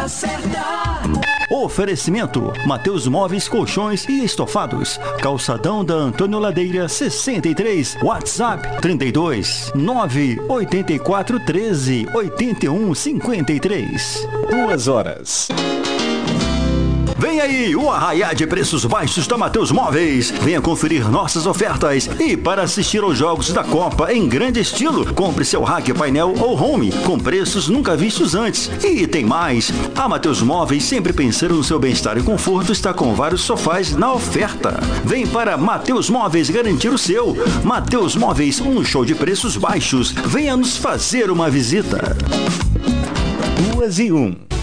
hora certa. Oferecimento: Mateus Móveis, Colchões e Estofados. Calçadão da Antônio Ladeira 63. WhatsApp 32 984 13 81 53. 2 horas. Vem aí o arraiá de preços baixos da Mateus Móveis. Venha conferir nossas ofertas e para assistir aos jogos da Copa em grande estilo, compre seu rack, painel ou home com preços nunca vistos antes. E tem mais, a Mateus Móveis, sempre pensando no seu bem-estar e conforto, está com vários sofás na oferta. Vem para Mateus Móveis garantir o seu. Mateus Móveis, um show de preços baixos. Venha nos fazer uma visita. 2 e 1.